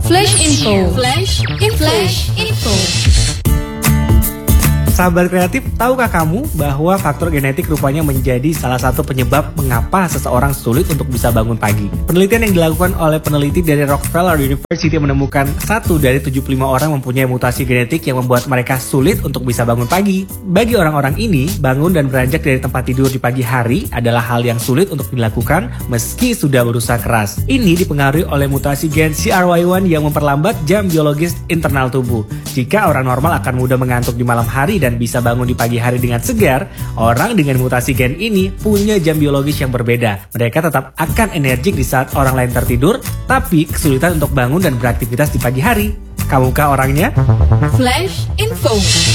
Flash Info. Flash Info. Flash Info. Sahabat kreatif, tahukah kamu bahwa faktor genetik rupanya menjadi salah satu penyebab mengapa seseorang sulit untuk bisa bangun pagi? Penelitian yang dilakukan oleh peneliti dari Rockefeller University menemukan 1 dari 75 orang mempunyai mutasi genetik yang membuat mereka sulit untuk bisa bangun pagi. Bagi orang-orang ini, bangun dan beranjak dari tempat tidur di pagi hari adalah hal yang sulit untuk dilakukan meski sudah berusaha keras. Ini dipengaruhi oleh mutasi gen CRY1 yang memperlambat jam biologis internal tubuh. Jika orang normal akan mudah mengantuk di malam hari dan bisa bangun di pagi hari dengan segar, orang dengan mutasi gen ini punya jam biologis yang berbeda. Mereka tetap akan energik di saat orang lain tertidur, tapi kesulitan untuk bangun dan beraktivitas di pagi hari. Kamukah orangnya? Flash Info.